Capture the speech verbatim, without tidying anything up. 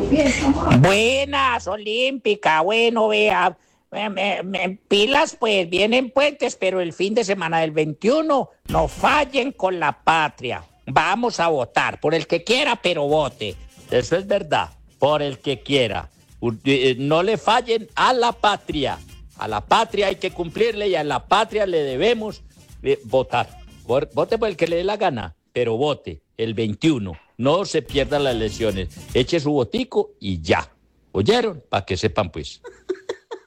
Buenas, Olímpica. Bueno, vea, me- me- me- pilas pues, vienen puentes, pero el fin de semana del veintiuno no fallen con la patria. Vamos a votar por el que quiera, pero vote. Eso es verdad, por el que quiera. U- eh, No le fallen a la patria. A la patria hay que cumplirle y a la patria le debemos eh, votar. Vor- Vote por el que le dé la gana, pero vote el veintiuno. No se pierdan las elecciones. Eche su votico y ya. ¿Oyeron? Para que sepan, pues.